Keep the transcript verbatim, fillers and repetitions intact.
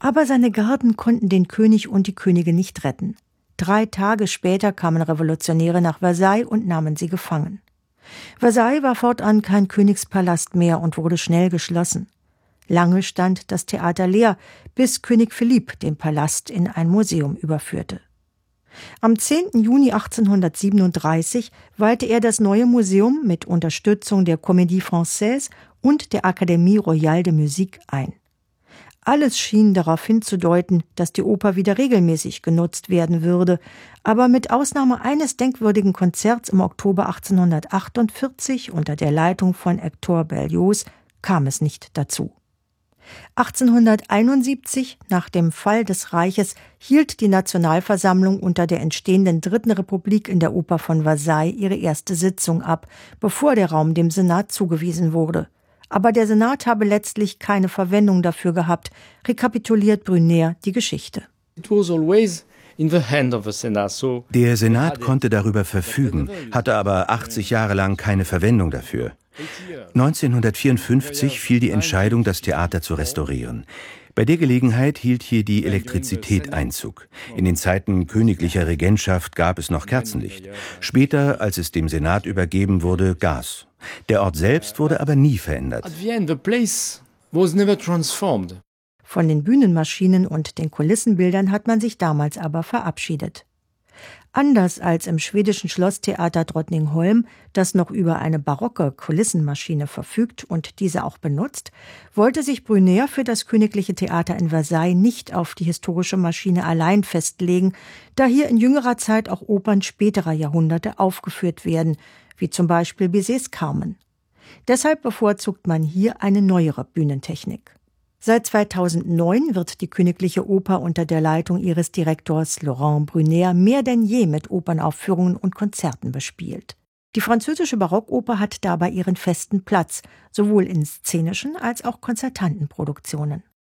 Aber seine Garden konnten den König und die Königin nicht retten. Drei Tage später kamen Revolutionäre nach Versailles und nahmen sie gefangen. Versailles war fortan kein Königspalast mehr und wurde schnell geschlossen. Lange stand das Theater leer, bis König Philipp den Palast in ein Museum überführte. Am zehnten Juni achtzehnhundertsiebenunddreißig weihte er das neue Museum mit Unterstützung der Comédie Française und der Académie Royale de Musique ein. Alles schien darauf hinzudeuten, dass die Oper wieder regelmäßig genutzt werden würde, aber mit Ausnahme eines denkwürdigen Konzerts im Oktober achtzehnhundertachtundvierzig unter der Leitung von Hector Berlioz kam es nicht dazu. achtzehnhunderteinundsiebzig, nach dem Fall des Reiches, hielt die Nationalversammlung unter der entstehenden Dritten Republik in der Oper von Versailles ihre erste Sitzung ab, bevor der Raum dem Senat zugewiesen wurde. Aber der Senat habe letztlich keine Verwendung dafür gehabt, rekapituliert Brunner die Geschichte. Der Senat konnte darüber verfügen, hatte aber achtzig Jahre lang keine Verwendung dafür. neunzehnhundertvierundfünfzig fiel die Entscheidung, das Theater zu restaurieren. Bei der Gelegenheit hielt hier die Elektrizität Einzug. In den Zeiten königlicher Regentschaft gab es noch Kerzenlicht. Später, als es dem Senat übergeben wurde, Gas. Der Ort selbst wurde aber nie verändert. Von den Bühnenmaschinen und den Kulissenbildern hat man sich damals aber verabschiedet. Anders als im schwedischen Schlosstheater Drottningholm, das noch über eine barocke Kulissenmaschine verfügt und diese auch benutzt, wollte sich Brunner für das Königliche Theater in Versailles nicht auf die historische Maschine allein festlegen, da hier in jüngerer Zeit auch Opern späterer Jahrhunderte aufgeführt werden, wie zum Beispiel Bizets Carmen. Deshalb bevorzugt man hier eine neuere Bühnentechnik. Seit zweitausendneun wird die Königliche Oper unter der Leitung ihres Direktors Laurent Brunner mehr denn je mit Opernaufführungen und Konzerten bespielt. Die französische Barockoper hat dabei ihren festen Platz, sowohl in szenischen als auch konzertanten Produktionen.